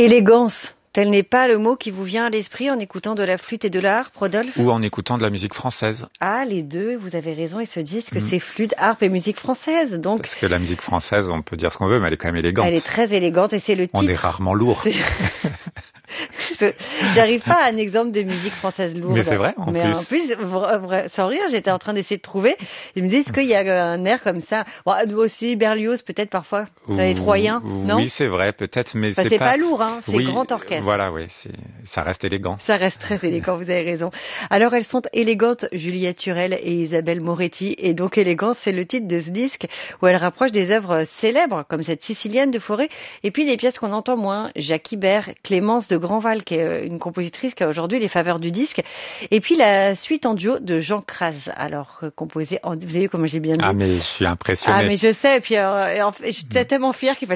Élégance, tel n'est pas le mot qui vous vient à l'esprit en écoutant de la flûte et de la harpe, Rodolphe? Ou en écoutant de la musique française. Ah, les deux, vous avez raison, ils se disent que c'est flûte, harpe et musique française. Donc, parce que la musique française, on peut dire ce qu'on veut, mais elle est quand même élégante. Elle est très élégante et c'est le titre. On est rarement lourd. J'arrive pas à un exemple de musique française lourde. Mais c'est vrai, en plus, sans rire, j'étais en train d'essayer de trouver. Je me dis, est-ce qu'il y a un air comme ça? Bon, aussi, Berlioz, peut-être parfois. Les Troyens, non? Oui, c'est vrai, peut-être, mais c'est pas lourd, hein. C'est grand orchestre. Voilà, oui, ça reste élégant. Ça reste très élégant, vous avez raison. Alors, elles sont élégantes, Juliette Turel et Isabelle Moretti. Et donc, élégance, c'est le titre de ce disque où elles rapprochent des œuvres célèbres, comme cette Sicilienne de Fauré, et puis des pièces qu'on entend moins, Jacques Ibert, Clémence de Grandval, qui est une compositrice qui a aujourd'hui les faveurs du disque, et puis la suite en duo de Jean Craz, alors composée en... Vous avez vu comment j'ai bien dit? Ah, mais je suis impressionné. Ah, mais je sais, et puis j'étais tellement fière qu'il fallait